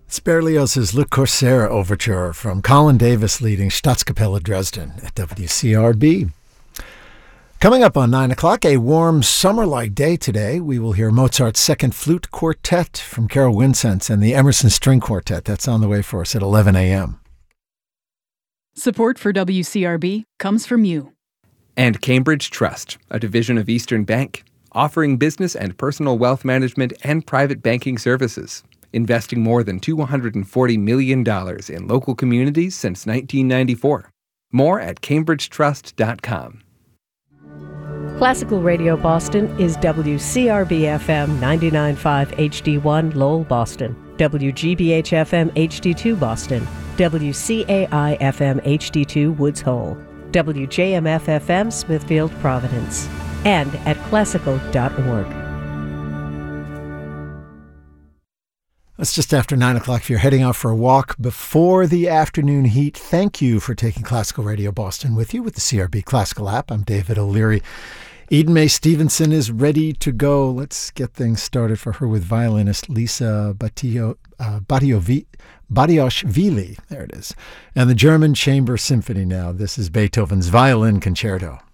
It's Berlioz's Le Corsaire Overture from Colin Davis leading Staatskapelle Dresden at WCRB. Coming up on 9 o'clock, a warm summer-like day today, we will hear Mozart's Second Flute Quartet from Carol Wincenz and the Emerson String Quartet. That's on the way for us at 11 a.m. Support for WCRB comes from you. And Cambridge Trust, a division of Eastern Bank, offering business and personal wealth management and private banking services, investing more than $240 million in local communities since 1994. More at cambridgetrust.com. Classical Radio Boston is WCRB-FM 99.5 HD1 Lowell, Boston, WGBH-FM HD2 Boston, WCAI-FM HD2 Woods Hole, WJMF-FM Smithfield, Providence, and at classical.org. It's just after 9 o'clock. If you're heading out for a walk before the afternoon heat, thank you for taking Classical Radio Boston with you with the CRB Classical app. I'm David O'Leary. Eden Mae Stevenson is ready to go. Let's get things started for her with violinist Lisa Badiashvili. There it is. And the German Chamber Symphony now. This is Beethoven's Violin Concerto.